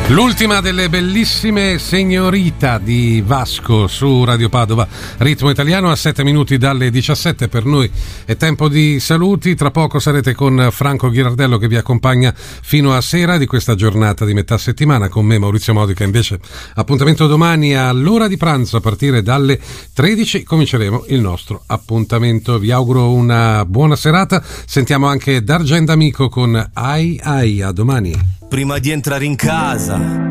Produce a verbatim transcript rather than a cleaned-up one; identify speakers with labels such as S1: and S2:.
S1: L'ultima delle bellissime Signorita di Vasco su Radio Padova, ritmo italiano, a sette minuti dalle diciassette. Per noi è tempo di saluti. Tra poco sarete con Franco Ghirardello che vi accompagna fino a sera di questa giornata di metà settimana. Con me Maurizio Modica invece appuntamento domani all'ora di pranzo a partire dalle tredici. Cominceremo il nostro appuntamento. Vi auguro una buona serata. Sentiamo anche D'Argent Amico con Ai Ai. A domani.
S2: Prima di entrare in casa